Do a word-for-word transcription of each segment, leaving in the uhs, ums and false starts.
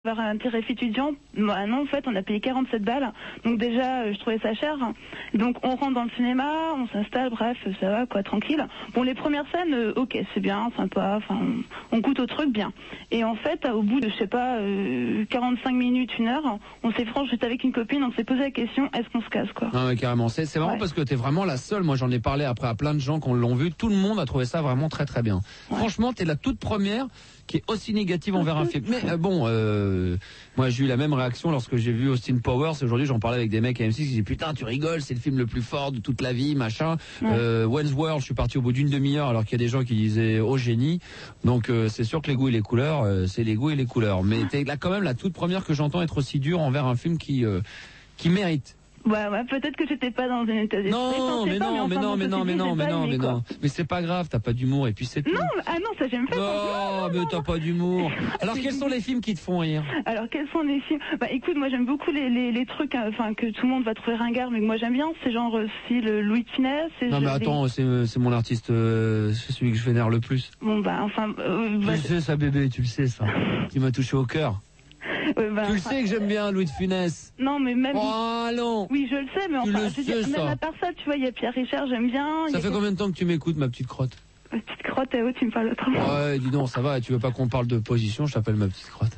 Vers un tarif étudiant, bah non, en fait, on a payé quarante-sept balles. Donc déjà, euh, je trouvais ça cher. Donc on rentre dans le cinéma, on s'installe, bref, ça va, quoi, tranquille. Bon, les premières scènes, euh, ok, c'est bien, sympa, enfin, on, on goûte au truc bien. Et en fait, au bout de, je sais pas, euh, quarante-cinq minutes, une heure, on s'est franchement, j'étais avec une copine, on s'est posé la question, est-ce qu'on se casse, quoi. Ah ouais, carrément. C'est, c'est marrant ouais. Parce que t'es vraiment la seule. Moi, j'en ai parlé après à plein de gens qui l'ont vu. Tout le monde a trouvé ça vraiment très très bien. Ouais. Franchement, t'es la toute première qui est aussi négative envers un film. Mais euh, bon, euh, moi j'ai eu la même réaction lorsque j'ai vu Austin Powers. Aujourd'hui, j'en parlais avec des mecs à M six qui disaient putain, tu rigoles, c'est le film le plus fort de toute la vie, machin. Ouais. Euh, Wayne's World, je suis parti au bout d'une demi-heure alors qu'il y a des gens qui disaient oh génie. Donc euh, c'est sûr que les goûts et les couleurs, euh, c'est les goûts et les couleurs. Mais t'es là quand même la toute première que j'entends être aussi dure envers un film qui euh, qui mérite. Ouais, ouais, peut-être que j'étais pas dans un état d'esprit. Non, mais non, mais non, mais non, mais non, mais non, mais non. Mais c'est pas grave, t'as pas d'humour et puis c'est tout. Non, ah non, ça j'aime pas. Non, mais t'as pas d'humour. Alors quels sont les films qui te font rire? Alors quels sont les films? Bah écoute, moi j'aime beaucoup les, les, les trucs, enfin que tout le monde va trouver ringard, mais que moi j'aime bien. C'est genre aussi le Louis de Funès. Non mais attends, c'est c'est mon artiste, euh, c'est celui que je vénère le plus. Bon bah enfin. Euh, tu bah, le sais ça bébé, tu le sais ça. Tu m'as touché au cœur. Ouais, bah, tu le enfin, sais que j'aime bien Louis de Funès. Non mais même. Oh non. Oui je le sais, mais tu enfin, le je veux sais, dire, ça. même à part ça, tu vois, il y a Pierre Richard, j'aime bien. Ça fait combien de temps que tu m'écoutes, ma petite crotte? Ma petite crotte, eh, oh, tu me parles autrement. Ouais, dis donc, ça va, tu veux pas qu'on parle de position, je t'appelle ma petite crotte.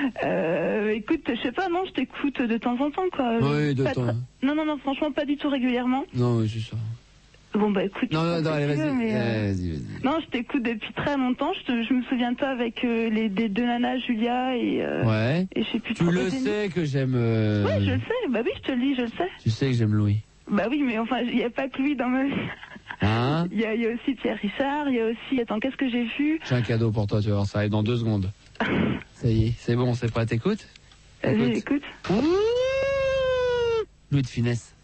Euh, écoute, je sais pas, non, je t'écoute de temps en temps, quoi. Oui, de pas temps. Tra... Non, non, non, franchement, pas du tout régulièrement. Non, oui, c'est ça. Bon, bah écoute. Non, non, non, allez, vas-y. Veux, mais, euh... vas-y, vas-y. Non, je t'écoute depuis très longtemps. Je, te, je me souviens de toi avec euh, les des deux nanas, Julia et. Euh, ouais. Et je sais plus tu le sais que j'aime. Euh... Ouais, je le sais. Bah oui, je te le dis, je le sais. Tu sais que j'aime Louis. Bah oui, mais enfin, il n'y a pas que lui dans ma vie. Hein? Il y, y a aussi Pierre Richard, il y a aussi. Attends, qu'est-ce que j'ai vu? J'ai un cadeau pour toi, tu vas voir, ça arrive dans deux secondes. Ça y est, c'est bon, c'est prêt, t'écoutes? Vas-y, écoute. Louis de Funès.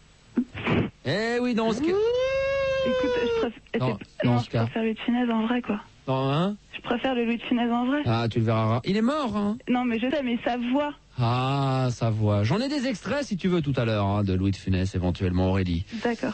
Eh oui, dans ce cas. Écoute, je préfère. Non, non, non, je préfère Louis de Funès en vrai, quoi. Non, hein? Je préfère le Louis de Funès en vrai. Ah, tu le verras. Il est mort, hein? Non, mais je sais, mais sa voix. Ah, sa voix. J'en ai des extraits, si tu veux, tout à l'heure, hein, de Louis de Funès, éventuellement, Aurélie. D'accord.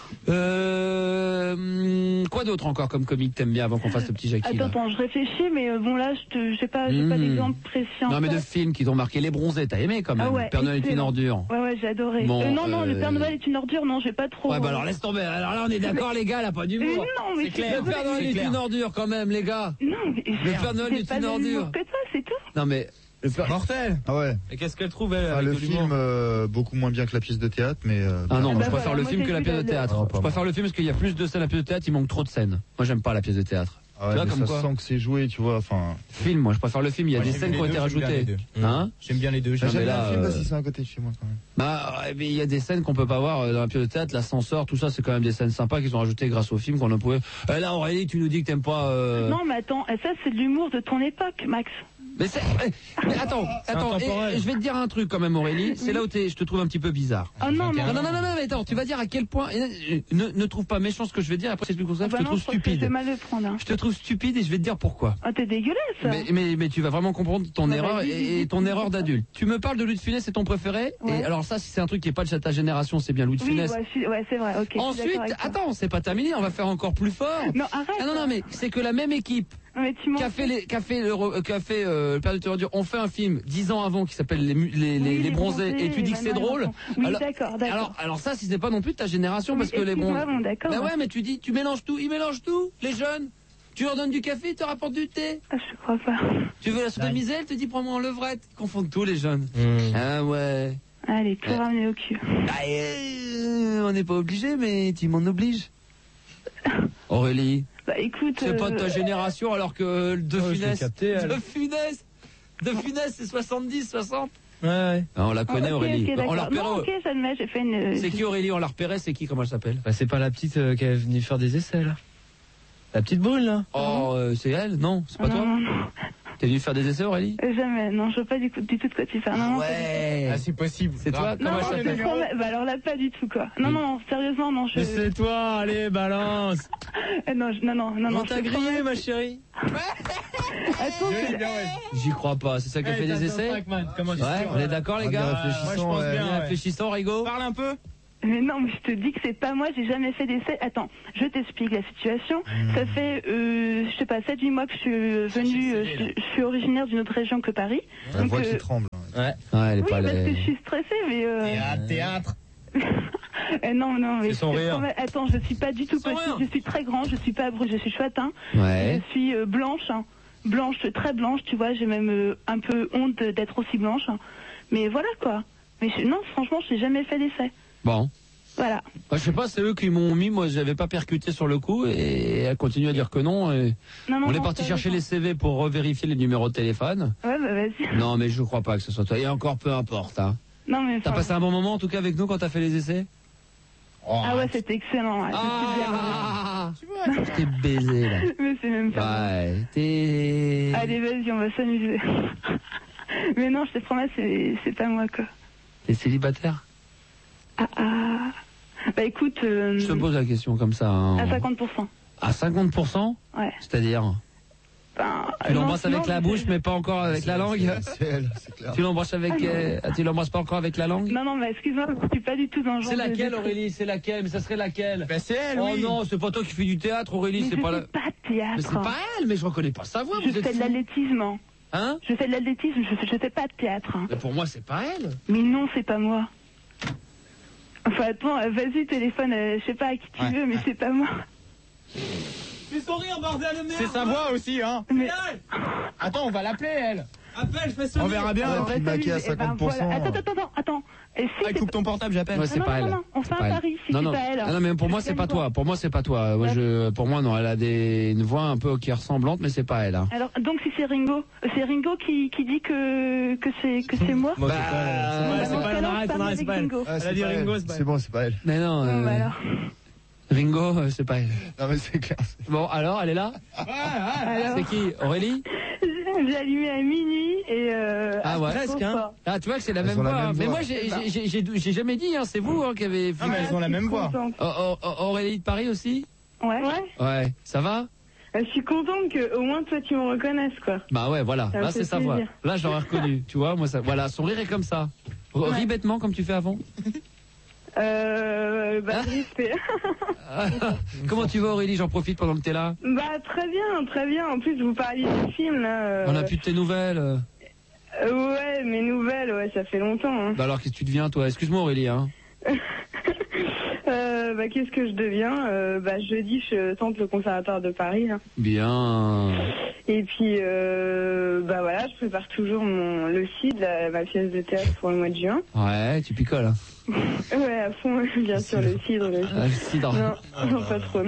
Euh, quoi d'autre encore comme comique t'aimes bien avant qu'on fasse ce petit Jackie? Attends, attends, je réfléchis, mais euh, bon, là, je te, j'ai pas, j'ai mmh. pas d'exemple précis. Non, mais de films qui t'ont marqué. Les Bronzés, t'as aimé quand même? Ah ouais, le Père Noël est une ordure. Ouais, ouais, j'ai adoré. Bon, euh, non, non, euh... le Père Noël est une ordure, non, j'ai pas trop. Ouais, bah alors laisse tomber. Alors là, on est d'accord, mais... les gars, là, pas d'humour. Euh, non, mais c'est clair. Le Père Noël est, est une ordure quand même, les gars. Non, mais. Le Père Noël est une ordure. Que ça, c'est tout. Non, mais. Le Père... Mortel. Ah ouais. Et qu'est-ce qu'elle trouve elle? Ah, le film euh, beaucoup moins bien que la pièce de théâtre, mais. Euh, ah non, bah je préfère voilà, le film que la pièce de théâtre. Non, je préfère le film parce qu'il y a plus de scènes à la pièce de théâtre, il manque trop de scènes. Moi, j'aime pas la pièce de théâtre. Ah ouais, tu vois, comme ça quoi sent que c'est joué, tu vois. Enfin. Film, moi, je préfère le film. Il y a ouais, des scènes qui ont été rajoutées. Hein? J'aime bien les deux. J'aime bien là, le film euh... si c'est à côté de chez moi quand même. Bah, mais il y a des scènes qu'on peut pas voir dans la pièce de théâtre, l'ascenseur, tout ça, c'est quand même des scènes sympas qu'ils ont rajoutées grâce au film qu'on ne pouvait. Eh là, Aurélie, tu nous dis que t'aimes pas. Euh... Non, mais attends, ça c'est de l'humour de ton époque, Max. Mais, c'est, mais attends, attends, et, je vais te dire un truc quand même, Aurélie. C'est là où je te trouve un petit peu bizarre. Oh non, non, non, non, non, non, mais attends, tu vas dire à quel point. Ne, ne trouve pas méchant ce que je vais dire. Après, c'est plus comme ça. Oh bah je te non, trouve je stupide. Mal le prendre, hein. Je te trouve stupide et je vais te dire pourquoi. Ah, oh, t'es dégueulasse. Mais, mais, mais tu vas vraiment comprendre ton bah, erreur et, et ton erreur d'adulte. Tu me parles de Louis de Funès, c'est ton préféré. Ouais. Et alors ça, si c'est un truc qui est pas de ta génération, c'est bien Louis de Funès. Oui, ouais, ouais, c'est vrai. Ok. Ensuite, attends, c'est pas terminé. On va faire encore plus fort. Non, arrête. Ah non, non, mais c'est que la même équipe. Mais tu qui a fait, les, qui a fait, le, qui a fait euh, le Père de Ordure, on fait un film dix ans avant qui s'appelle Les, les, les, oui, les Bronzés, et tu dis que c'est drôle. Oui, alors, d'accord, d'accord. Alors, alors ça, si c'est pas non plus de ta génération, oui, parce que les Bronzés. Bon, d'accord. Ben ouais, mais tu dis, tu mélanges tout, ils mélangent tout, les jeunes. Tu leur donnes du café, ils te rapportent du thé. Ah, je crois pas. Tu veux la soupe de miselle, elle te dit prends-moi en levrette. Ils confondent tout, les jeunes. Mmh. Ah ouais. Allez, tout ramener au cul. Ah, euh, on n'est pas obligé, mais tu m'en obliges. Aurélie. Bah écoute. C'est euh... pas de ta génération alors que De oh, Funès. Capté, de Funès. De Funès, c'est soixante-dix, soixante. Ouais, ouais. Ah, on la connaît, oh, okay, Aurélie. Okay, on la repérait. Non, ok, ça me met, j'ai fait une. C'est qui Aurélie? On la repérait, c'est qui? Comment elle s'appelle? Bah, c'est pas la petite euh, qui est venue faire des essais là. La petite brune là. Oh, euh, c'est elle? Non, c'est pas non, toi? Non, non. T'es venu faire des essais, Aurélie? Jamais, non, je vois pas du, coup, du tout de quoi tu fais. Non, ah ouais. Ah, si possible. C'est toi? Non, Comment non, elle s'appelle? trop... Bah alors là, pas du tout quoi. Non, oui. non, non, sérieusement, non. Je... Mais c'est toi, allez, balance. non, je... non, non, non, non. On t'a grillé, trop... ma chérie. Attends, je... bien, ouais. J'y crois pas. C'est ça qui a hey, fait des essais? Comment ouais, on est d'accord, les gars? Réfléchissons, moi, je pense bien. Réfléchissons, Rigo. Parle un peu. Mais non, mais je te dis que c'est pas moi, j'ai jamais fait d'essai. Attends, je t'explique la situation. Mmh. Ça fait, euh, je sais pas, sept huit mois que je suis venue, euh, je, je suis originaire d'une autre région que Paris. La donc, voix euh, qui tremble. Ouais. ouais elle est oui, pas parce les... que je suis stressée, mais... Euh... Théâtre, théâtre. euh, non, non, mais... C'est son rire. Promets... Attends, je suis pas du tout petite, je suis très grande, je suis pas brune, je suis chouettin. Ouais. Je suis euh, blanche, hein. Blanche, très blanche, tu vois, j'ai même euh, un peu honte d'être aussi blanche. Mais voilà, quoi. Mais je... non, franchement, je n'ai jamais fait d'essai. Bon. Voilà. Bah, je sais pas, c'est eux qui m'ont mis, moi j'avais pas percuté sur le coup et elle continue à dire que non. Et non, non on non, est parti chercher les C V pour revérifier les numéros de téléphone. Ouais, bah vas-y. Non, mais je crois pas que ce soit toi. Et encore peu importe. Hein. Non, mais. T'as passé un bon moment en tout cas avec nous quand t'as fait les essais? Oh, ah ouais, c'était excellent. Ouais. Ah, tu vois, je t'ai baisé là. Mais c'est même pas. Ouais, t'es. Allez, vas-y, on va s'amuser. Mais non, je te promets, c'est, c'est pas moi quoi. T'es célibataire? Ah ah. Bah écoute. Euh, je te pose la question comme ça. Hein. À cinquante pour cent. À cinquante pour cent? Ouais. C'est-à-dire? Ben, tu l'embrasses avec non, la bouche, mais pas encore avec la langue. C'est elle, c'est clair. Tu l'embrasses avec, ah, euh, tu l'embrasses pas encore avec la langue. Non, non, mais excuse-moi, je suis pas du tout dans le genre. C'est laquelle, de... Aurélie? C'est laquelle? Mais ça serait laquelle? Ben c'est elle, oh oui. Oh non, c'est pas toi qui fais du théâtre, Aurélie. Mais c'est je pas fais la. pas de théâtre. Mais c'est pas elle. Mais je reconnais pas sa voix. Je vous êtes fais de fou. l'athlétisme. Hein? Je fais de l'athlétisme. Je, je fais pas de théâtre. Hein. Mais pour moi, c'est pas elle. Mais non, c'est pas moi. Enfin, attends, vas-y, téléphone, euh, je sais pas à qui tu ouais. veux, mais c'est pas moi. Fais son rire, bordel de merde. C'est sa voix aussi, hein. Mais... Attends, on va l'appeler, elle. Appelle, fais son On verra bien. On va maquillé à cinquante pour cent. Ben, voilà. Attends, attends, attends, attends. Et si ah, coupe ton portable, j'appelle. Ouais, c'est non, pas non, elle. Non, non, on fait un pari si c'est pas elle. Ah non, mais pour moi, c'est pas toi. Pour moi, c'est pas toi. Moi, je, pour moi, non, elle a des, une voix un peu qui est ressemblante, mais c'est pas elle. Hein. Alors, donc, si c'est Ringo, c'est Ringo qui, qui dit que, que c'est, que c'est moi. Bah, c'est pas elle. Arrête, arrête, c'est pas elle. Elle a dit Ringo, c'est pas elle. C'est bon, c'est pas elle. Mais non. Bon, bah alors. Ringo, c'est pas elle. Non, mais c'est clair. Bon, alors, elle est là? Alors... C'est qui? Aurélie? J'ai allumé à minuit et euh, ah ouais, presque hein. Ah tu vois que c'est la même voix. Hein. Mais moi j'ai jamais dit hein, c'est vous hein, qui avez. Ah mais elles ont la même voix. Oh, oh, oh, Aurélie de Paris aussi? Ouais. Ouais. Ouais. Ça va? Je suis contente que au moins toi tu me reconnaisses quoi. Bah ouais voilà. Ça là c'est sa voix. Là je l'aurais reconnu. Tu vois moi ça. Voilà son rire est comme ça. Ouais. Ris bêtement comme tu fais avant. Euh, bah, c'est... Comment tu vas Aurélie? J'en profite pendant que t'es là. Bah très bien, très bien. En plus vous parliez du film là. Euh... On a plus de tes nouvelles. Euh, ouais, mes nouvelles, ouais, ça fait longtemps. Hein. Bah alors qu'est-ce que tu deviens toi? Excuse-moi Aurélie hein. euh, bah qu'est-ce que je deviens? euh, Bah jeudi je tente le conservatoire de Paris. Là. Bien. Et puis euh, bah voilà, je prépare toujours mon le C I D, la, ma pièce de théâtre pour le mois de juin. Ouais, tu picoles. Hein. Ouais, à fond, bien sûr, le cidre. Le cidre. Ah, le cidre. Non, non, pas trop.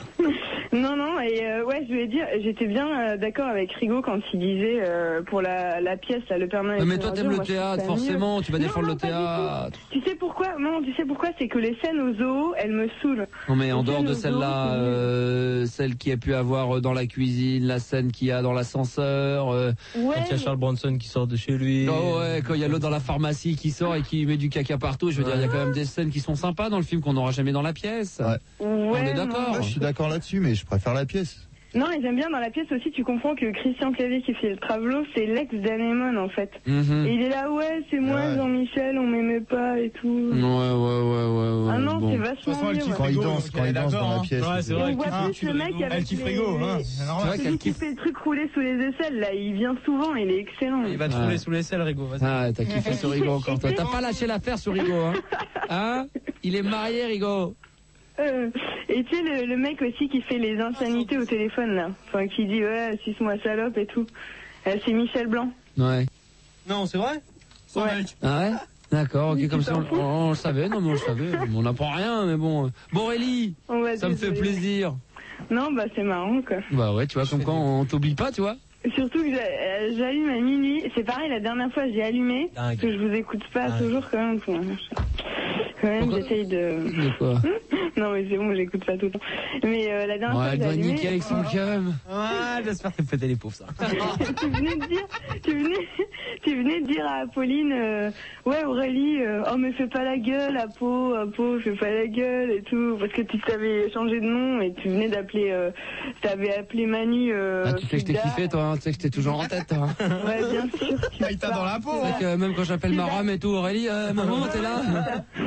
Non, non, et euh, ouais, je voulais dire, j'étais bien euh, d'accord avec Rigaud quand il disait euh, pour la, la pièce, là, le Père Noël. Mais toi, t'aimes le théâtre, forcément, mieux. Tu vas non, défendre non, le théâtre. Tu sais pourquoi? Non, tu sais pourquoi? C'est que les scènes au zoo, elles me saoulent. Non, mais en les dehors de celle-là, euh, celle qui a pu avoir dans la cuisine, la scène qu'il y a dans l'ascenseur, euh, ouais, quand il y a Charles Bronson qui sort de chez lui. Oh ouais, quand il y a l'autre dans la pharmacie qui sort et qui met du caca partout, je veux ouais. dire, il y a quand même des scènes qui sont sympas dans le film qu'on n'aura jamais dans la pièce. Ouais. Ouais, on est d'accord. Ouais, je suis d'accord là-dessus, mais je préfère la pièce. Non, et j'aime bien dans la pièce aussi, tu comprends que Christian Clavier qui fait le Travelo, c'est l'ex d'Anémone en fait. Mm-hmm. Et il est là, ouais, c'est moi, ouais. Jean-Michel, on m'aimait pas et tout. Ouais, ouais, ouais, ouais. ouais ah non, bon. c'est vachement façon, mieux. Quand il danse, quand il danse dans la pièce. Ouais, c'est vrai. On voit ah, plus le mec avec elle kiffe les... Rigaud, hein, c'est normal. Celui qui fait le truc rouler sous les aisselles, là, il vient souvent, il est excellent. Il va te ouais. rouler sous l'aisselle, Rigaud, vas-y. Ah, t'as kiffé sur Rigaud encore, toi. T'as pas lâché l'affaire sur Rigaud, hein. Hein? Il est marié, Rigaud. Euh, et tu sais, le, le mec aussi qui fait les insanités au téléphone, là. Enfin, qui dit, ouais, suce-moi salope et tout. Euh, c'est Michel Blanc. Ouais. Non, c'est vrai? Ouais. Ah ouais? D'accord, ok, oui, comme ça, on, on, on le savait, non, mais on le savait. On n'apprend rien, mais bon. Bon, Aurélie, ça me fait plaisir. Non, bah, c'est marrant, quoi. Bah ouais, tu vois, comme quand on t'oublie pas, tu vois. Surtout que j'allume à minuit. C'est pareil, la dernière fois, j'ai allumé. Dingue. Parce que je vous écoute pas Dingue. toujours, quand même. Quand même, j'essaye de... De quoi? Non, mais c'est bon, j'écoute pas tout le temps. Mais euh, la dernière ouais, fois, elle j'ai doit allumé... niquer avec son cum. Ouais, j'espère que péter les pauvres, ça. tu venais de dire... Tu venais, tu venais de dire à Pauline... Euh, ouais, Aurélie, euh, oh, mais fais pas la gueule, Apo, Apo, fais pas la gueule et tout. Parce que tu t'avais changé de nom et tu venais d'appeler... Euh, t'avais appelé Manu... Euh, ah, tu sais que je t'ai kiffé, toi, hein, tu sais que j'étais toujours en tête, toi. Ouais, bien sûr. Ah, il t'a dans la peau. C'est vrai que même quand j'appelle ma rame et tout, Aurélie, euh, maman, t'es là.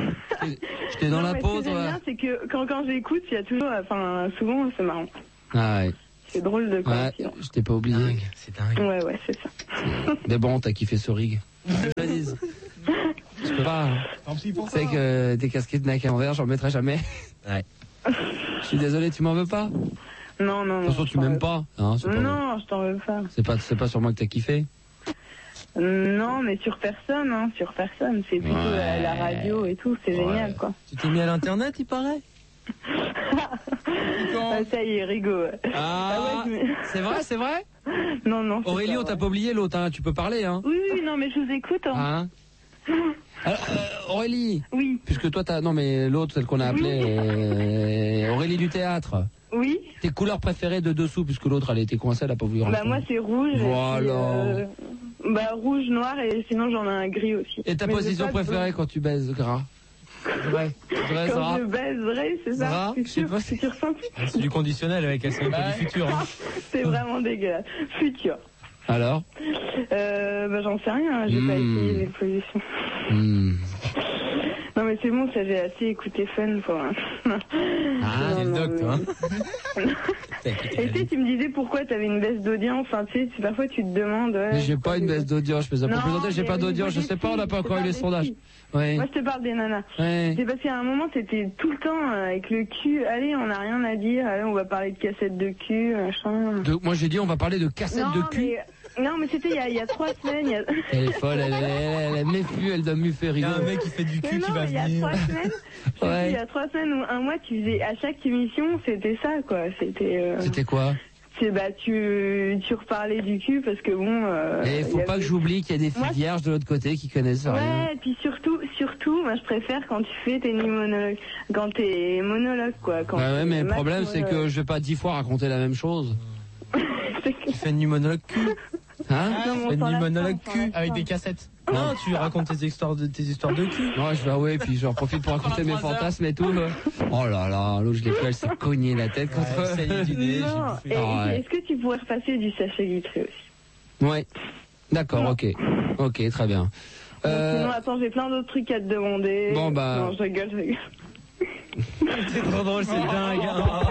J'étais dans non, la mais peau, ce que j'aime toi. bien, c'est que quand, quand j'écoute, il y a toujours, enfin, souvent, c'est marrant. Ah ouais. C'est drôle de Ouais, coïncidence. je t'ai pas oublié. Dingue, c'est dingue. Ouais, ouais, c'est ça. Mais bon, t'as kiffé ce rig. Je le dise. Je peux pas. Tu sais que des casquettes de Nike à l'envers, j'en mettrai jamais. Ouais. Je suis désolé, tu m'en veux pas? Non, non, De non. toute façon, je tu t'en m'aimes veux pas. Hein, c'est pas Non, je t'en veux pas. C'est pas, c'est pas sur moi que t'as kiffé. Non, mais sur personne, hein, sur personne. C'est plutôt Ouais. euh, la radio et tout, c'est Ouais. génial, quoi. Tu t'es mis à l'internet, il paraît? Ah, ça y est, Rigo. ouais. Ah, Ah ouais, je me- c'est vrai, c'est vrai. Non, non. c'est Aurélie, pas on t'a vrai. pas oublié l'autre, hein. Tu peux parler, hein. Oui, oui, non, mais je vous écoute. Hein. Hein Alors, euh, Aurélie, Oui, puisque toi t'as, non mais l'autre, celle qu'on a appelée euh, Aurélie du théâtre. oui. Tes couleurs préférées de dessous, puisque l'autre elle était coincée, elle a pas voulu Bah, rentrer. moi, c'est rouge. et Voilà. puis, euh, bah, rouge, noir, et sinon, j'en ai un gris aussi. Et ta Mais j'ai position pas de préférée quand tu baises, gras? Vrai, vrai, Quand Sarah. je baiserai, c'est ça? Zara, je sais Futur, pas si- futur simple. C'est du conditionnel avec elle, c'est un peu du futur. Hein. C'est vraiment dégueulasse. Futur. Alors Euh, bah, j'en sais rien, j'ai pas Hmm. essayé les positions. Hmm. Non, mais c'est bon, ça, j'ai assez écouté Fun pour un. Ah, c'est le doc, toi. Hein. Et tu sais, tu me disais pourquoi t'avais une baisse d'audience. Enfin, tu sais, si parfois tu te demandes. Ouais, Mais j'ai pourquoi pas une les- baisse d'audience, je fais ça pour Non, plaisanter, j'ai mais pas au d'audience, je niveau sais des pas, on n'a filles, pas je encore te eu les parle des sondages. filles. Ouais. Moi, je te parle des nanas. Ouais. C'est parce qu'à un moment, t'étais tout le temps euh, avec le cul. Allez, on n'a rien à dire. Allez, on va parler de cassettes de cul, machin. De- moi j'ai dit on va parler de cassettes non, de cul. Mais, non, mais c'était il y a, il y a trois semaines. il Y a... Elle est folle, elle, elle, elle, elle m'effue, elle donne muffer Il y a rigoler. un mec qui fait du Mais cul non, qui va il y a venir. trois semaines. je te Ouais. dis, il y a trois semaines ou un mois, tu faisais à chaque émission, c'était ça, quoi. C'était. Euh... C'était quoi? C'est bah tu tu reparlais du cul parce que bon. Euh, Et faut il y pas avait- que j'oublie qu'il y a des filles Moi, vierges de l'autre côté qui connaissent rien. Ouais, et puis surtout, surtout, moi je préfère quand tu fais tes monologues, quand t'es monologue quoi. Quand Ouais, ouais, t'es mais le max problème c'est que monologue. je vais pas dix fois raconter la même chose. C'est que- Tu fais une monologue cul. Hein? Non, mais on Fais s'en une lasse pas, monologue on s'en cul lasse avec pas. des cassettes. Non, tu racontes tes histoires de, tes histoires de cul. Non, je vais avouer, puis j'en profite pour raconter mes fantasmes et tout. Oh là là, l'autre je l'ai fait, elle s'est cognée la tête contre. Ouais, ça y est, du nez, Non, j'ai et- bouffé. Ah ouais. est-ce que tu pourrais repasser du sachet vitré aussi? Ouais. D'accord, ok. Ok, très bien. Bon, Euh, Sinon, attends, j'ai plein d'autres trucs à te demander. Bon, bah- Non, je rigole, je rigole. C'est trop drôle, c'est dingue.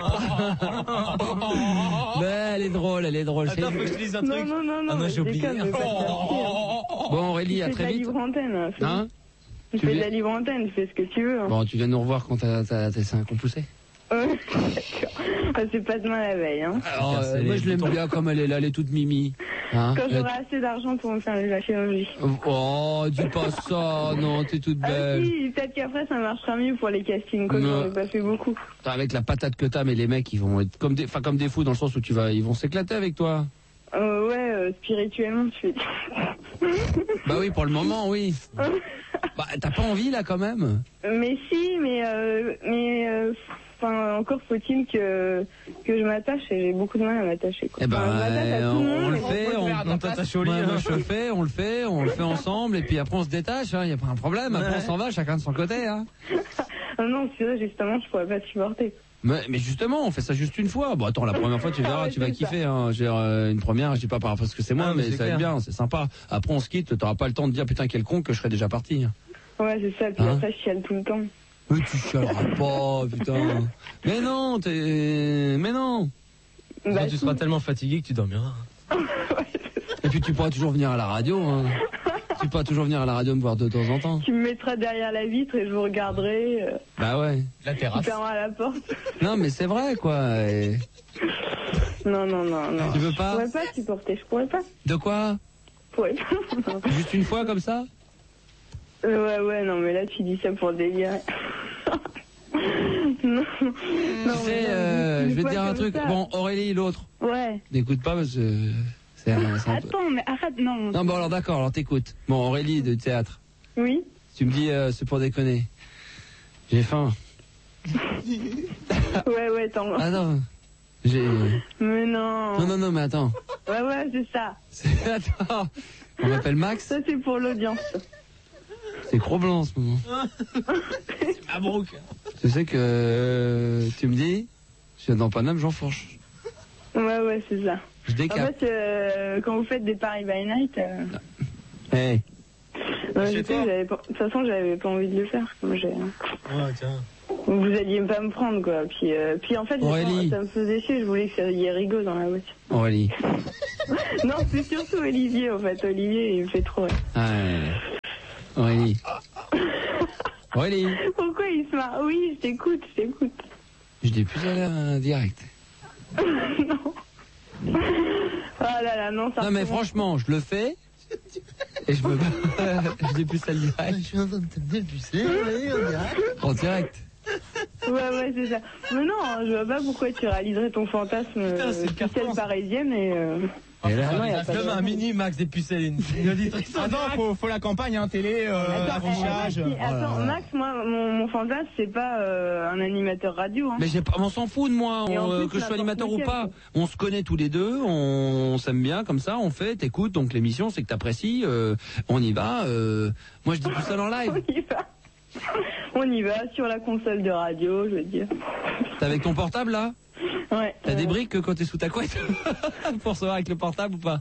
mais elle est drôle, elle est drôle. Attends, c'est- faut que je te dise un Non, truc. non, non, non, Ah non, mais j'ai je oublié. déconne, mais pas de merci, hein. Bon Aurélie, à Tu fais de très la vite. libre antenne. hein, fais- Hein? Tu Tu fais de viens- la libre antenne, tu fais ce que tu veux. hein. Bon, tu viens nous revoir quand t'as t'as- tes seins compoussés. Ouais, d'accord. Ah, c'est pas demain la veille. Hein. Alors, Casser euh, moi les je l'aime boutons. bien comme elle est là, elle est toute mimi. Hein? Quand Elle- j'aurai assez d'argent pour me faire la chirurgie. Oh, dis pas ça, non, t'es toute Ah belle. si, peut-être qu'après ça marchera mieux pour les castings, quoi, j'en ai Non. pas fait beaucoup. Putain, avec la patate que t'as, mais les mecs ils vont être comme des, enfin comme des fous dans le sens où tu vas, ils vont s'éclater avec toi. Euh, ouais, euh, spirituellement, tu fais. Bah oui, pour le moment, oui. Bah t'as pas envie là quand même. Mais si, mais euh, mais euh, enfin encore faut-il que que je m'attache et j'ai beaucoup de mal à m'attacher. quoi. Eh ben, Enfin, je m'attache à tout on, le monde, on le mais fait, bon, on, On t'attache au lit. Ouais, hein. moi, je le fais, on le fait, on le fait ensemble, et puis après on se détache, il hein, y a pas un problème. Après Ouais. on s'en va, chacun de son côté. Hein. Ah non, c'est vrai, justement, je pourrais pas supporter. Mais, mais justement, on fait ça juste une fois. Bon, attends, la première fois, tu verras, Ah ouais, tu vas c'est kiffer. Hein. J'ai euh, une première, je dis pas par parce que c'est moi, Ah, mais mais c'est ça va être clair. bien, c'est sympa. Après, on se quitte, t'auras pas le temps de dire putain quel con que je serais déjà parti. Ouais, c'est ça, puis Hein après je chiale tout le temps. Mais tu chialeras pas, putain. Mais non, t'es, mais non. Quand Bah, tu si. seras tellement fatigué que tu dormiras. Et puis tu pourras toujours venir à la radio. Hein. Tu pourras toujours venir à la radio me voir de temps en temps. Tu me mettras derrière la vitre et je vous regarderai. Euh, Bah ouais. La tu terrasse. fermeras la porte. Non, mais c'est vrai quoi. Et- Non, non, non, non. Tu veux Je pas pourrais pas supporter, je pourrais pas. De quoi? Je pourrais pas. Non. Juste une fois comme ça? Euh, Ouais, ouais, non, mais là tu dis ça pour délirer. non. non, Tu mais sais, non, euh, une je vais te fois dire un comme truc. ça. Bon, Aurélie, l'autre. Ouais. N'écoute pas parce que c'est un, c'est un peu... Attends, mais arrête, non. Non, bon alors d'accord, alors t'écoutes. Bon, Aurélie de théâtre. Oui. Tu me dis, euh, c'est pour déconner. J'ai faim. Ouais, ouais, attends. Ah non. J'ai... Mais non. Non, non, non, mais attends. Ouais, ouais, c'est ça. C'est... Attends. On m'appelle Max. Ça, c'est pour l'audience. C'est Cro-Blanc en ce moment. Ah bon. Tu sais que euh, tu me dis, je viens dans Paname, j'enfourche. Ouais, ouais, c'est ça. Je En décape. fait, euh, quand vous faites des Paris by Night, euh, Hey, Non, je sais, j'avais pas... de toute façon, j'avais pas envie de le faire. Moi, j'ai... Ouais, tiens. Vous alliez pas me prendre, quoi. Puis, euh... Puis en fait, Aurélie. ça me faisait chier, je voulais que ça y ait rigolo dans la voiture. Aurélie. Non, c'est surtout Olivier, en fait. Olivier, il me fait trop rire. Ah, Aurélie. Aurélie. Pourquoi il se marre? Oui, je t'écoute, je t'écoute. Je dis plus à l'air direct. Non. Oh là là, non, ça. Non, mais franchement, je le fais. Et je veux pas. Je dis plus à le direct. Je suis en train de te dire, tu sais, en direct. En direct. Ouais, ouais, c'est ça. Mais non, je vois pas pourquoi tu réaliserais ton fantasme Putain, c'est le ficelle carton. parisienne et. Euh... Et là, Ah non, y a pas Demain, de- à minuit, Max des Pucelles. Une auditrice. Ah non, faut, faut la campagne, hein, télé, euh, Attends, affichage. eh, Max, attends, Max, moi, mon, mon fantasme, c'est pas euh, un animateur radio. Hein. mais j'ai pas, on s'en fout de moi, Et en on, euh, plus, que je sois n'importe animateur ou lequel, pas. quoi. On se connaît tous les deux, on, on s'aime bien comme ça, on fait, t'écoutes, donc l'émission c'est que t'apprécies, euh, on y va. Euh, moi je dis tout ça en live. On y va. On y va sur la console de radio, je veux dire. T'es avec ton portable là? Ouais. T'as euh, des briques quand t'es sous ta couette pour recevoir avec le portable ou pas?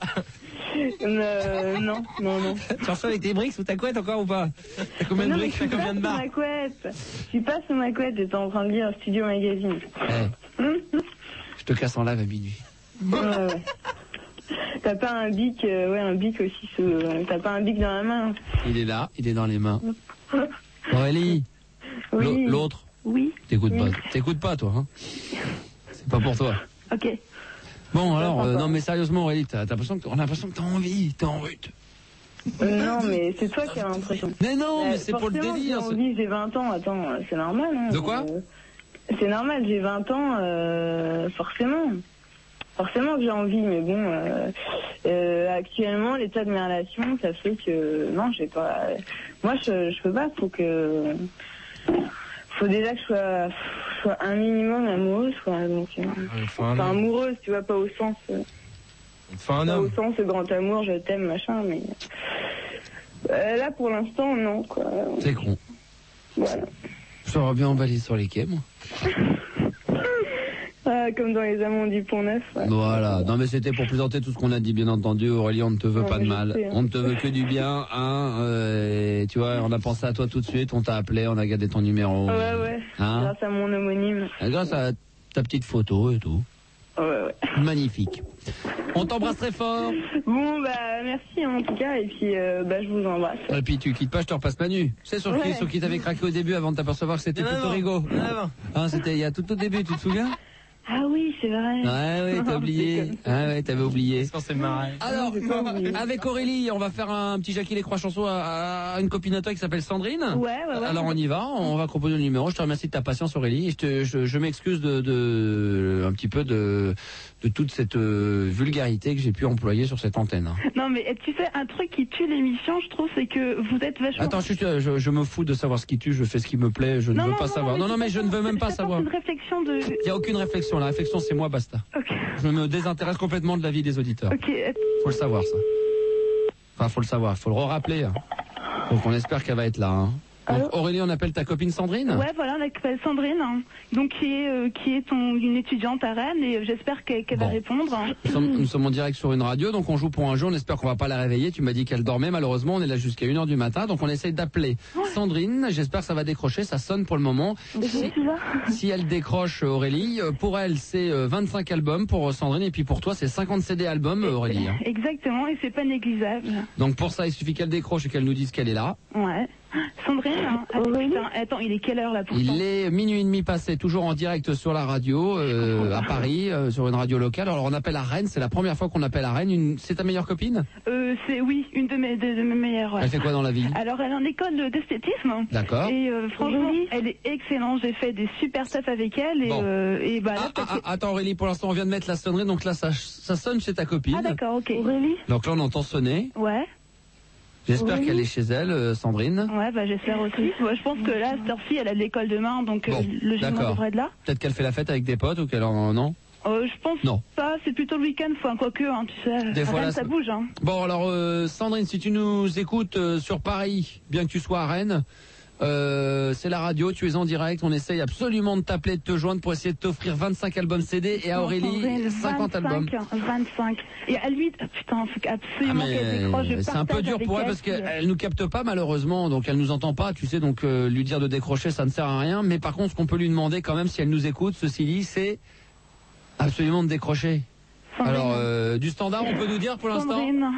euh, Non, non, non. Tu reçois avec tes briques sous ta couette encore ou pas? T'as combien de Non, mais briques? je suis T'as pas combien de sous barres? ma couette. Je suis pas sous ma couette, j'étais en train de lire Studio Magazine. Eh, je te casse en live à minuit. Ouais, ouais. T'as pas un bic, euh, ouais, un bic aussi sous. euh, T'as pas un bic dans la main. Il est là, il est dans les mains. Aurélie, Oui. l'au- l'autre, Oui. t'écoutes Oui. pas, t'écoutes pas toi, hein? C'est pas pour toi. Ok. Bon alors, euh, sympa. non mais sérieusement Aurélie, t'as t'as l'impression que, on a l'impression que t'as envie, t'es en route. Euh, non, mais c'est toi qui as l'impression. Mais non, mais Euh, c'est pour le forcément, délire. J'ai c'est- envie, j'ai vingt ans, attends, euh, c'est normal. Hein, De quoi euh, C'est normal, j'ai vingt ans, euh, forcément. Forcément que j'ai envie, mais bon, euh, euh, actuellement, l'état de mes relations, ça fait que, non, j'ai pas, moi, je, je peux pas, faut que, faut déjà que je sois, je sois un minimum amoureuse, quoi, donc, euh, Il faut un enfin, homme. amoureuse, tu vois, pas au sens, euh, Il faut un pas au homme. sens grand amour, je t'aime, machin, mais, euh, là, pour l'instant, non, quoi. C'est con. Voilà. J'aurais bien emballé sur les quais, moi. Ah, comme dans les amants du Pont Neuf. Ouais. Voilà. Non mais c'était pour présenter tout ce qu'on a dit, bien entendu. Aurélie, on ne te veut Non, pas de mais je mal. sais, hein. On ne te veut que du bien, hein. euh, et tu vois, on a pensé à toi tout de suite, on t'a appelé, on a gardé ton numéro. Ouais, ouais. Hein Grâce à mon homonyme. Et grâce à ta petite photo et tout. Ouais, ouais. Magnifique. On t'embrasse très fort. Bon, bah, merci en tout cas, et puis, euh, bah, je vous embrasse. Et puis tu quittes pas, je te repasse Manu. C'est sur qui, Ouais. sur qui t'avais craqué au début avant de t'apercevoir que c'était Bien plutôt avant, Rigaud. bien avant. Hein, c'était il y a tout au début, tu te souviens? Ah oui, c'est vrai. Ouais, ouais, t'as oublié. Ah ouais, t'avais oublié. Quand c'est marrant. Alors, j'ai pas oublié. avec Aurélie, on va faire un petit Jackie les Croix chanson à, à une copine à toi qui s'appelle Sandrine. Ouais, ouais, ouais. Alors on y va, on va composer le numéro. Je te remercie de ta patience Aurélie. Et je, te- je, je m'excuse de, de un petit peu de, de toute cette euh, vulgarité que j'ai pu employer sur cette antenne. hein. Non, mais tu sais, un truc qui tue l'émission, je trouve, c'est que vous êtes vachement. Attends, je, je, je me fous de savoir ce qui tue. Je fais ce qui me plaît. Je ne non, veux non, pas non, savoir. Non, non, mais je ne veux même pas c'est savoir. une réflexion de. Il n'y a aucune réflexion. La réflexion, c'est moi, basta. Ok. Je me désintéresse complètement de la vie des auditeurs. Ok. Faut le savoir, ça. Enfin, faut le savoir. Faut le rappeler. Hein. Donc, on espère qu'elle va être là. Hein. Donc, Allô Aurélie, on appelle ta copine Sandrine. Ouais, voilà, on appelle Sandrine, hein, donc qui est euh, qui est ton, une étudiante à Rennes, et euh, j'espère qu'elle qu'elle va Bon. répondre. Nous sommes, nous sommes en direct sur une radio, donc on joue pour un jeu. On espère qu'on va pas la réveiller. Tu m'as dit qu'elle dormait. Malheureusement, on est là jusqu'à une heure du matin, donc on essaye d'appeler Sandrine. J'espère que ça va décrocher. Ça sonne pour le moment. Si, Tu vois si elle décroche, Aurélie, euh, pour elle, c'est euh, vingt-cinq albums pour euh, Sandrine, et puis pour toi, c'est cinquante C D albums, euh, Aurélie. hein. Exactement, et c'est pas négligeable. Donc pour ça, il suffit qu'elle décroche et qu'elle nous dise qu'elle est là. Ouais. Sandrine, hein, attends, putain, attends, il est quelle heure là pour Il est minuit et demi passé, toujours en direct sur la radio, euh, à Paris, euh, sur une radio locale. Alors on appelle à Rennes, c'est la première fois qu'on appelle à Rennes. Une... C'est ta meilleure copine? euh, C'est oui, une de mes de, de mes meilleures. Ouais. Elle fait quoi dans la vie? Alors elle est en école d'esthétisme. D'accord. Et euh, franchement, elle est excellente. J'ai fait des super stuff avec elle, et Bon. euh, et bah là, Ah, ça ah, fait- ah, attends Aurélie, pour l'instant on vient de mettre la sonnerie, donc là ça, ça sonne chez ta copine. Ah d'accord, ok. Aurélie. Donc là on entend sonner. Ouais. J'espère Oui. qu'elle est chez elle, euh, Sandrine. Ouais, bah j'espère aussi. Ouais, je pense que là, cette heure-ci, elle a de l'école demain, donc Bon, euh, logiquement, elle d'accord. devrait être là. Peut-être qu'elle fait la fête avec des potes ou qu'elle en... Non. Euh, je pense Non. pas, c'est plutôt le week-end, enfin, quoique, hein, tu sais. Des à fois, Rennes, la ça semaine- bouge, hein. Bon alors euh, Sandrine, si tu nous écoutes euh, sur Paris, bien que tu sois à Rennes, Euh, c'est la radio, tu es en direct, on essaye absolument de t'appeler, de te joindre pour essayer de t'offrir vingt-cinq albums C D et à Aurélie cinquante albums. vingt-cinq. Et à lui, putain, faut absolument ah qu'elle décroche. Je c'est un peu dur pour elle parce qu'elle nous capte pas malheureusement, donc elle nous entend pas, tu sais, donc euh, lui dire de décrocher ça ne sert à rien, mais par contre ce qu'on peut lui demander quand même si elle nous écoute, ceci dit, c'est absolument de décrocher. Sandrine. Alors, euh, du standard, on peut nous dire pour l'instant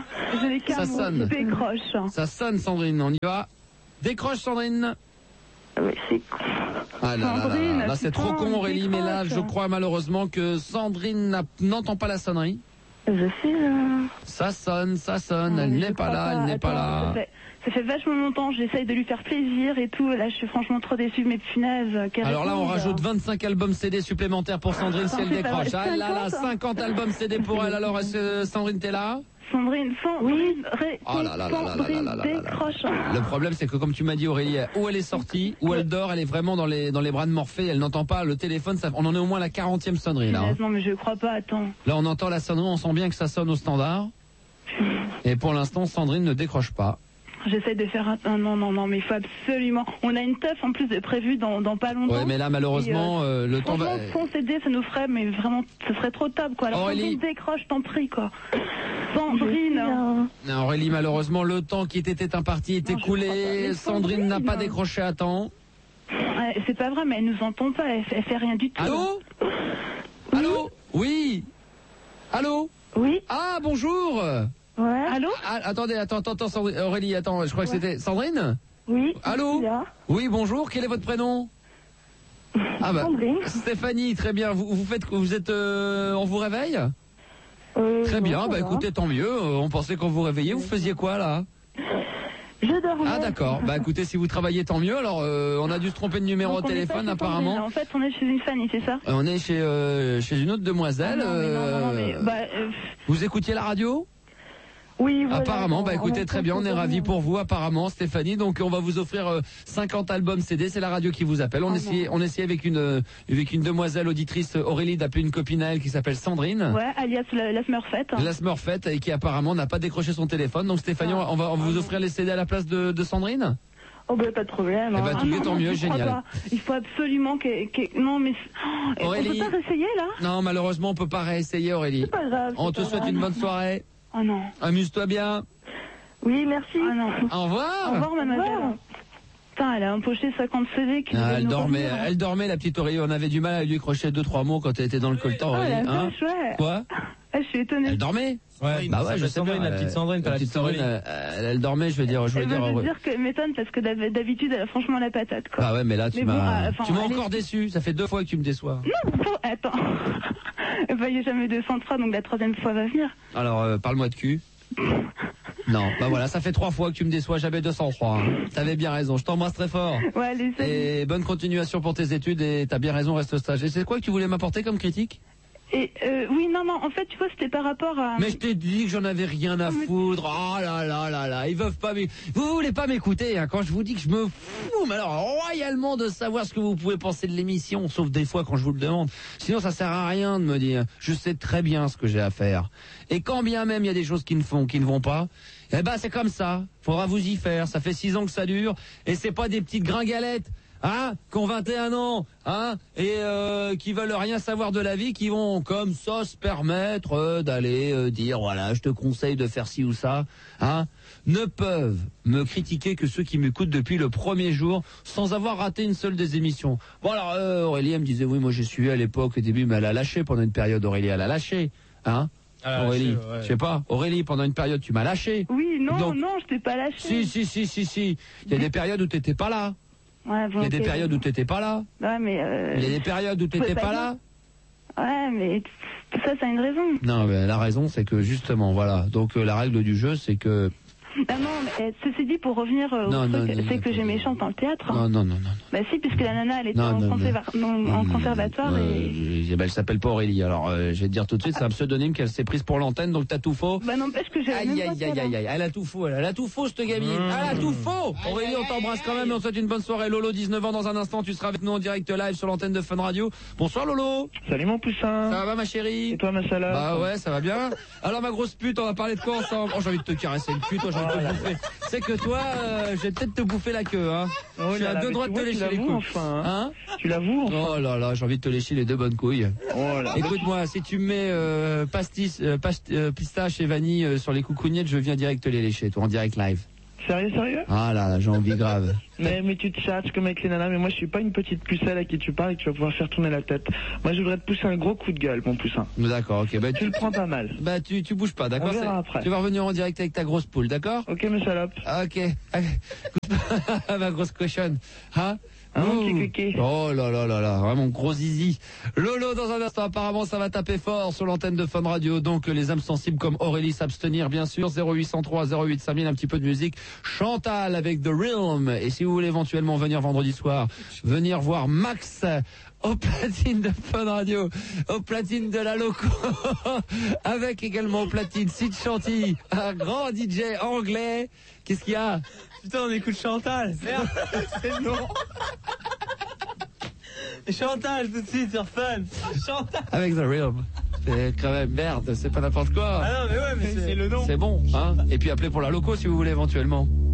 ça sonne. Décroche. Ça sonne, Sandrine, on y va. Décroche, Sandrine. Oui, c'est con. Ah là là là, là, là c'est trop con, Aurélie, mais là, je crois malheureusement que Sandrine n'entend pas la sonnerie. Je sais. Euh... Ça sonne, ça sonne, elle n'est pas là, elle n'est pas là. Ça fait, ça fait vachement longtemps, j'essaye de lui faire plaisir et tout. Là, je suis franchement trop déçue, mais punaise. Alors là, on rajoute vingt-cinq albums C D supplémentaires pour Sandrine si elle décroche. Ah là là, cinquante albums C D pour elle. Alors, Sandrine, t'es là ? Sandrine, Sandrine, ré, oh là là là Sandrine là là là décroche. Le problème, c'est que comme tu m'as dit, Aurélie, où elle est sortie, où elle dort, elle est vraiment dans les dans les bras de Morphée. Elle n'entend pas le téléphone. Ça, on en est au moins la quarantième sonnerie là. Hein. Non, mais je crois pas. Attends. Là, on entend la sonnerie, on sent bien que ça sonne au standard. Et pour l'instant, Sandrine ne décroche pas. J'essaie de faire un... Ah non, non, non, mais il faut absolument... On a une teuf en plus de prévu dans, dans pas longtemps. Ouais, mais là, malheureusement, euh, euh, le temps va... Son C D, ça nous ferait, mais vraiment, ce serait trop top, quoi. Alors, Aurélie... Sandrine, décroche, t'en prie, quoi. Sandrine... Non, Aurélie, malheureusement, le temps qui était imparti est écoulé. Sandrine n'a pas décroché à temps. Ouais, c'est pas vrai, mais elle nous entend pas, elle, elle fait rien du tout. Allô oui. Allô Oui Allô Oui. Ah, bonjour. Ouais. Allô ah, Attendez, attends, attends, attends, Aurélie, attends, je crois ouais. que c'était Sandrine. Oui. Allô oui, bonjour, quel est votre prénom? Ah bah, Sandrine. Stéphanie, très bien. Vous, vous faites, vous êtes, euh, on vous réveille euh, Très non, bien, bah écoutez, tant mieux. On pensait qu'on vous réveillait. Vous faisiez quoi là? Je dormais. Ah d'accord, bah écoutez, si vous travaillez, tant mieux. Alors, euh, on a dû se tromper de numéro Donc, de téléphone apparemment. Sandrine. En fait, on est chez une famille, c'est ça? euh, On est chez, euh, chez une autre demoiselle. Ah non, mais non, non, non, mais, bah, euh... Vous écoutiez la radio? Oui, voilà. Apparemment, bah écoutez, très bien, on est ravis pour vous, apparemment, Stéphanie. Donc, on va vous offrir euh, cinquante albums C D. C'est la radio qui vous appelle. On oh essayait, on essayait avec une, euh, avec une demoiselle auditrice, Aurélie, d'appeler une copine à elle qui s'appelle Sandrine. Ouais, alias la, la Smurfette. La Smurfette, et qui apparemment n'a pas décroché son téléphone. Donc, Stéphanie, ah. on va, on va vous offrir les C D à la place de, de Sandrine. Oh bah pas de problème. Eh bah, hein. tout ah, tant non, mieux, non, génial. Il faut absolument que, que... non mais oh, Aurélie... on peut pas réessayer là? Non, malheureusement, on peut pas réessayer, Aurélie. C'est pas grave. On te pas souhaite grave. une bonne soirée. Oh non. Amuse-toi bien. Oui, merci. Ah non. Au revoir. Au revoir, mademoiselle. Putain, elle a empoché cinquante C D. Qui ah, elle dormait, dormir. elle dormait, la petite Aurélie. On avait du mal à lui crocher deux trois mots quand elle était dans le coltan, Oh, Aurélie. la Hein vache, ouais. Quoi? Ah, je suis étonnée. Elle dormait? Ouais, bah ouais, je sais Sandrine, bien. la petite Sandrine, pas la petite Sandrine, elle, elle, elle dormait, je veux dire, je veux elle dire. veut me dire que m'étonne parce que d'habitude, elle a franchement la patate, quoi. Ah ouais, mais là, tu mais m'as, bon, euh, tu m'as encore est... déçu. Ça fait deux fois que tu me déçois. Non, faut... attends. Bah, il n'y a jamais deux cent trois, donc la troisième fois va venir. Alors, euh, parle-moi de cul. Non, bah voilà, ça fait trois fois que tu me déçois, jamais deux cent trois. Hein. T'avais bien raison, je t'embrasse très fort. Ouais, allez, salut. Et bonne continuation pour tes études et t'as bien raison, reste stage. Et c'est quoi que tu voulais m'apporter comme critique? Et euh, oui, non, non, en fait, tu vois, c'était par rapport à... Mais je t'ai dit que j'en avais rien à foutre. Oh là là là là, ils veulent pas m'écouter. Vous voulez pas m'écouter, hein, quand je vous dis que je me fous, mais alors royalement de savoir ce que vous pouvez penser de l'émission, sauf des fois quand je vous le demande. Sinon, ça sert à rien de me dire. Je sais très bien ce que j'ai à faire. Et quand bien même il y a des choses qui ne font, qui ne vont pas, eh ben c'est comme ça. Faudra vous y faire. Ça fait six ans que ça dure, et c'est pas des petites gringalettes. Hein, qui ont vingt et un ans, hein, et euh, qui veulent rien savoir de la vie, qui vont comme ça se permettre euh, d'aller euh, dire voilà, je te conseille de faire ci ou ça, hein, ne peuvent me critiquer que ceux qui m'écoutent depuis le premier jour, sans avoir raté une seule des émissions. Bon alors euh, Aurélie elle me disait oui, moi j'ai suivi à l'époque au début, mais elle a lâché pendant une période. Aurélie elle a lâché, hein. Ah, Aurélie, lâché, ouais. Je sais pas. Aurélie, pendant une période, tu m'as lâché. Oui, non, Donc, non, je t'ai pas lâché. Si, si, si, si, si. Il y a des périodes où t'étais pas là. Ouais, bon, il y a des okay. périodes où t'étais pas là. Ouais, mais euh... Il y a des périodes où t'étais pas, pas là. Ouais, mais tout ça, ça a une raison. Non, mais la raison, c'est que justement, voilà. Donc euh, la règle du jeu, c'est que. Ah non, mais ceci dit, pour revenir euh, non, au non, truc, non, c'est non, que non, j'ai non, méchante dans le théâtre. Non, non, non, non. Bah si, puisque la nana, elle était non, en, non, conserva... non. Non, en conservatoire euh, et... Euh, bah, elle s'appelle pas Aurélie. Alors, euh, je vais te dire tout de suite, c'est un pseudonyme qu'elle s'est prise pour l'antenne, donc t'as tout faux. Bah n'empêche que j'ai aïe, aïe, aïe, aïe, aïe, aïe, elle a tout faux, elle a tout faux, cette gamine. Mmh. Elle a tout faux. Aïe, Aurélie, on t'embrasse quand même et on te souhaite une bonne soirée. Lolo, dix-neuf ans, dans un instant, tu seras avec nous en direct live sur l'antenne de Fun Radio. Bonsoir Lolo. Salut mon poussin. Ça va ma chérie? Et toi ma salade? Bah ouais, ça va bien. Alors ma grosse pute, on va parler de quoi ensemble? Oh, j'ai envie de te caresser une pute, oh, j'en te bouffer. C'est que toi, euh, je vais peut-être te bouffer la queue, hein. Oh je suis à deux droits de te lécher les couilles. Enfin, hein. Hein tu l'avoues enfin. Oh là là, j'ai envie de te lécher les deux bonnes couilles. Oh là. Écoute-moi, si tu me mets euh, pastis, euh, past, euh, pistache et vanille euh, sur les coucougnettes, je viens direct te les lécher, toi, en direct live. Sérieux, sérieux? Ah là là, j'ai envie grave. Mais, mais tu te tchatches comme avec les nanas, mais moi je suis pas une petite pucelle à qui tu parles et que tu vas pouvoir faire tourner la tête. Moi je voudrais te pousser un gros coup de gueule, mon poussin. D'accord, ok. Bah, tu, tu le prends pas mal. Bah tu, tu bouges pas, d'accord? On verra après. Tu vas revenir en direct avec ta grosse poule, d'accord? Ok, mes salopes. Ok. Ma grosse cochonne. Hein? Un petit cliquet. Oh là là là là, vraiment gros zizi. Lolo dans un instant, apparemment ça va taper fort sur l'antenne de Fun Radio, donc les âmes sensibles comme Aurélie s'abstenir bien sûr, zéro huit cent trois zéro huit cinq mille, un petit peu de musique. Chantal avec The Realm, et si vous voulez éventuellement venir vendredi soir, venir voir Max au platine de Fun Radio, au platine de la Loco, avec également au platine Sid Chantilly, un grand D J anglais. Qu'est-ce qu'il y a? Putain, on écoute Chantal, merde, c'est non. Chantal tout de suite sur Fun. Chantal. Avec The Realm. C'est quand même merde, c'est pas n'importe quoi. Ah non mais ouais mais c'est le nom. C'est bon, hein. Et puis appelez pour la Loco si vous voulez éventuellement.